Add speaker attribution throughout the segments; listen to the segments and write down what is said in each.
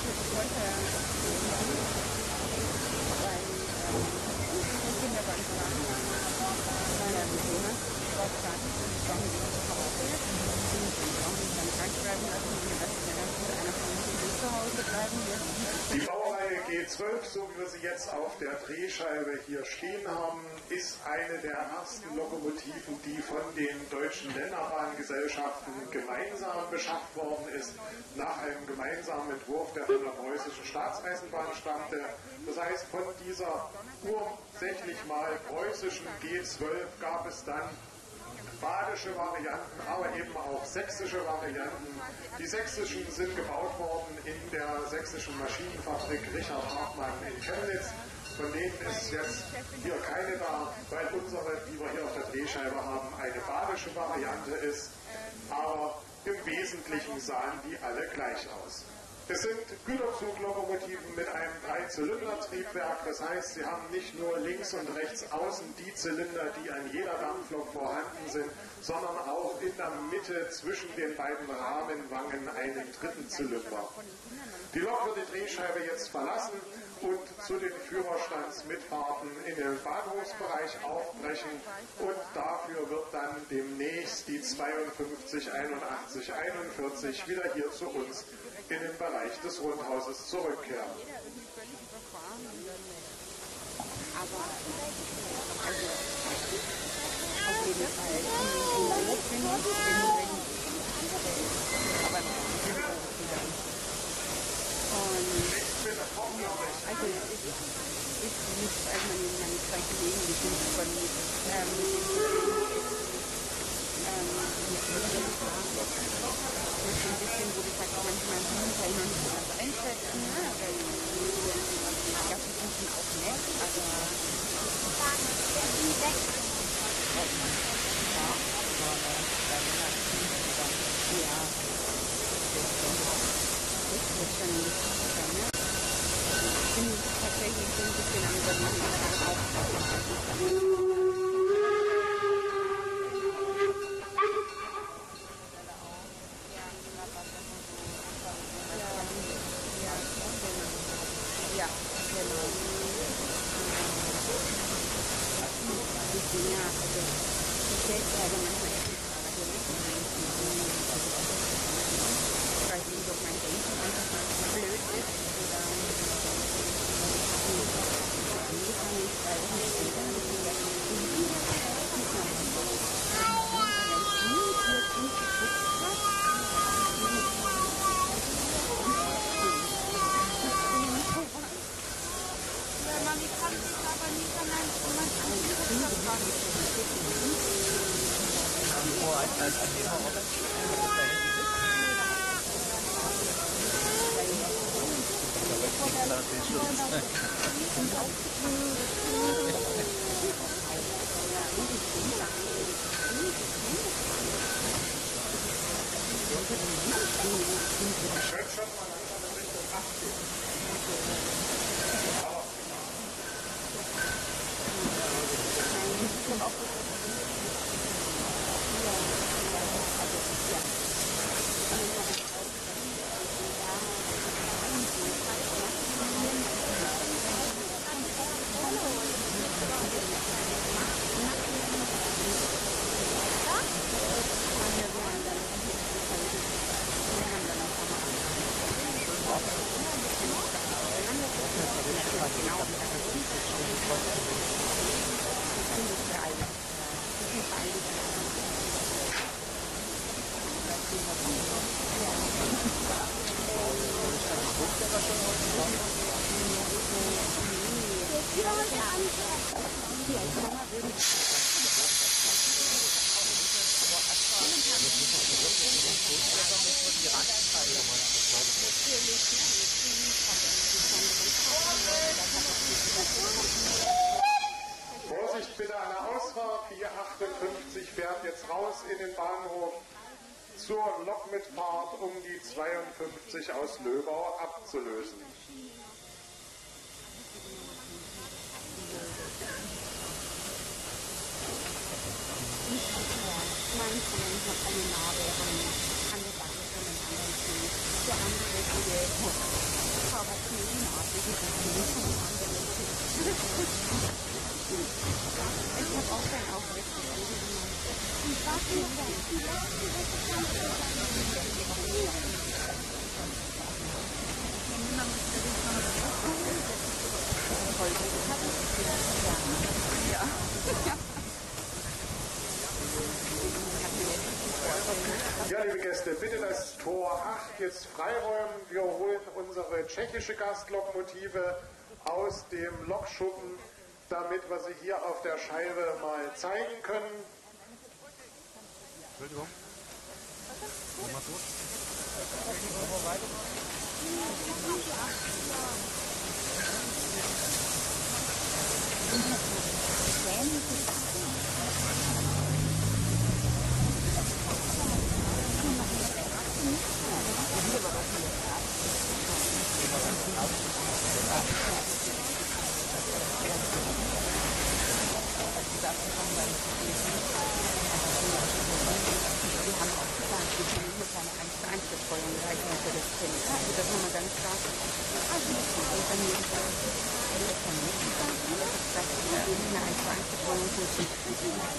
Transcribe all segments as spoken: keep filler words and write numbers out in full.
Speaker 1: Die Baureihe G zwölf, so wie wir sie jetzt auf der Drehscheibe hier stehen haben, ist eine der ersten Lokomotiven, die von den deutschen Länderbahngesellschaften gemeinsam beschafft worden ist, nach einem gemeinsamen Entwurf, der von der preußischen Staatseisenbahn stammte. Das heißt, von dieser ursächlich mal preußischen G zwölf gab es dann badische Varianten, aber eben auch sächsische Varianten. Die sächsischen sind gebaut worden in der sächsischen Maschinenfabrik Richard Hartmann in Chemnitz. Von denen ist jetzt hier keine da, weil unsere, die wir hier auf der Drehscheibe haben, eine badische Variante ist. Aber im Wesentlichen sahen die alle gleich aus. Es sind Güterzuglokomotiven mit einem Drei-Zylinder-Triebwerk, das heißt, sie haben nicht nur links und rechts außen die Zylinder, die an jeder Dampflok vorhanden sind, sondern auch in der Mitte zwischen den beiden Rahmenwangen einen dritten Zylinder. Die Lok wird die Drehscheibe jetzt verlassen und zu den Führerstandsmitfahrten in den Bahnhofsbereich aufbrechen, und dafür wird dann demnächst die zweiundfünfzig einundachtzig einundvierzig wieder hier zu uns in den Bereich des Rundhauses zurückkehren.
Speaker 2: Aber also auf jeden Fall also es ist, ist nicht, also meine, meine zwei Kollegen, die sind von ähm, ähm, das ist ein bisschen, wo ich sage, manchmal kann ich noch nicht so ganz einschätzen, ne? Weil ich glaube, die sind auch nett, aber ja, das wird schon nicht sicher, ne? Ich bin tatsächlich so ein bisschen am Überlegen, auch ja, genau. Ja, also das stellt sich aber manchmal echt die Frage, ne? Ich weiß nicht, ob mein Denken einfach mal zu blöd ist oder angefangen ist, weil ich nicht später habe ich gesagt,
Speaker 3: Mami kann sich aber nicht an einen anderen vertragen.
Speaker 4: Vor als als Annehmer oder?
Speaker 1: Schön schon mal langsam in Richtung achtzig. Vorsicht bitte an der Ausfahrt, die achtundfünfzig fährt jetzt raus in den Bahnhof zur Lokmitfahrt, um die zweiundfünfzig aus Löbau abzulösen.
Speaker 2: Mein Freund hat eine Narbe an, an der Backe von einem anderen Kind. Der andere, die habe auch keinen Aufrichten. Ja.
Speaker 1: Ja, liebe Gäste, bitte das Tor acht jetzt freiräumen. Wir holen unsere tschechische Gastlokomotive aus dem Lokschuppen, damit wir sie hier auf der Scheibe mal zeigen können.
Speaker 4: Entschuldigung. Mal kurz.
Speaker 2: Wir haben auch gesagt, wir können hier keine eins zu eins Betreuung leisten für das Kind. Also das haben wir ganz klar. Also und dann muss ich sagen, das kann nicht sein, dass wir eine eins zu eins Betreuung funktioniert.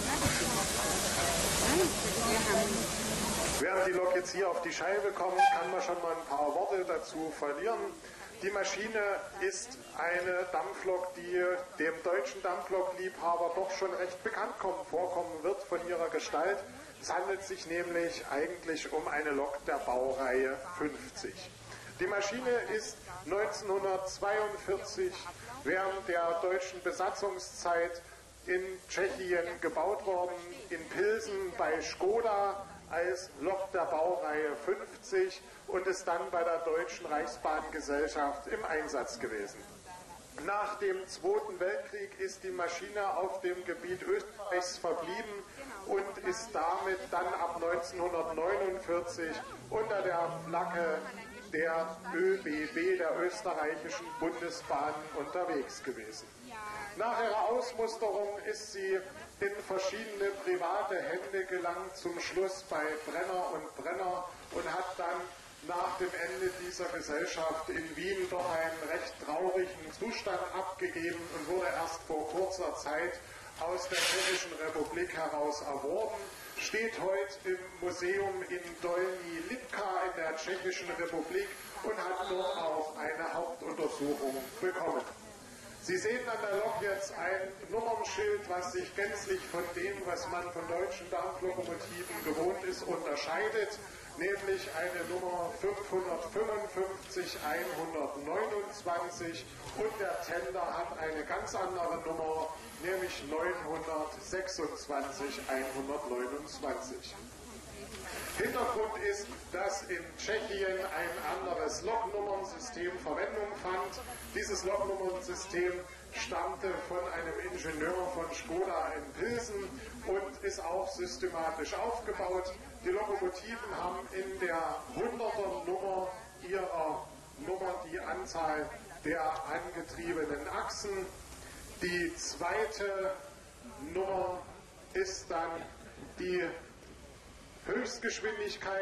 Speaker 2: Nein, wir haben...
Speaker 1: Während die Lok jetzt hier auf die Scheibe kommt, kann man schon mal ein paar Worte dazu verlieren. Die Maschine ist eine Dampflok, die dem deutschen Dampflok-Liebhaber doch schon recht bekannt kommen, vorkommen wird von ihrer Gestalt. Es handelt sich nämlich eigentlich um eine Lok der Baureihe fünfzig. Die Maschine ist neunzehnhundertzweiundvierzig während der deutschen Besatzungszeit in Tschechien gebaut worden, in Pilsen bei Škoda als Lok der Baureihe fünfzig und ist dann bei der Deutschen Reichsbahngesellschaft im Einsatz gewesen. Nach dem Zweiten Weltkrieg ist die Maschine auf dem Gebiet Österreichs verblieben und ist damit dann ab neunzehnhundertneunundvierzig unter der Flagge der Ö B B, der österreichischen Bundesbahn, unterwegs gewesen. Nach ihrer Ausmusterung ist sie in verschiedene private Hände gelangt, zum Schluss bei Brenner und Brenner, und hat dann nach dem Ende dieser Gesellschaft in Wien doch einen recht traurigen Zustand abgegeben und wurde erst vor kurzer Zeit aus der Tschechischen Republik heraus erworben, steht heute im Museum in Dolní Lipka in der Tschechischen Republik und hat dort auch eine Hauptuntersuchung bekommen. Sie sehen an der Lok jetzt ein Nummernschild, was sich gänzlich von dem, was man von deutschen Dampflokomotiven gewohnt ist, unterscheidet, nämlich eine Nummer fünfhundertfünfundfünfzig einhundertneunundzwanzig, und der Tender hat eine ganz andere Nummer, nämlich neunhundertsechsundzwanzig einhundertneunundzwanzig. Hintergrund ist, dass in Tschechien ein anderes Loknummernsystem Verwendung fand. Dieses Loknummernsystem stammte von einem Ingenieur von Škoda in Pilsen und ist auch systematisch aufgebaut. Die Lokomotiven haben in der hunderter Nummer ihrer Nummer die Anzahl der angetriebenen Achsen. Die zweite Nummer ist dann die Höchstgeschwindigkeit.